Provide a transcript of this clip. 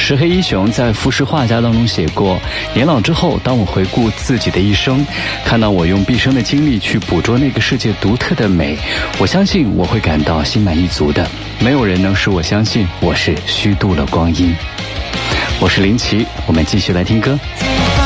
石黑一雄在《浮世画家》当中写过，年老之后，当我回顾自己的一生，看到我用毕生的精力去捕捉那个世界独特的美，我相信我会感到心满意足的。没有人能使我相信我是虚度了光阴。我是林奇，我们继续来听歌。